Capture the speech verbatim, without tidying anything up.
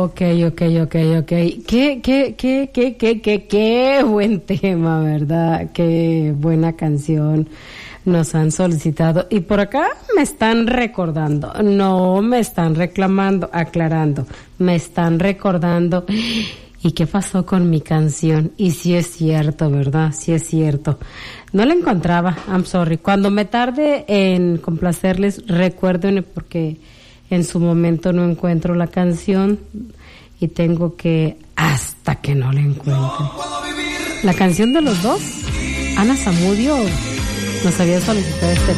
Ok, ok, ok, ok. Qué, qué, qué, qué, qué, qué, qué buen tema, ¿verdad? Qué buena canción nos han solicitado. Y por acá me están recordando, no me están reclamando, aclarando, me están recordando. ¿Y qué pasó con mi canción? Y sí es cierto, ¿verdad? Sí es cierto. No la encontraba, I'm sorry. Cuando me tarde en complacerles, recuérdenme porque en su momento no encuentro la canción y tengo que hasta que no la encuentre. La canción de los dos, Ana Zamudio nos había solicitado este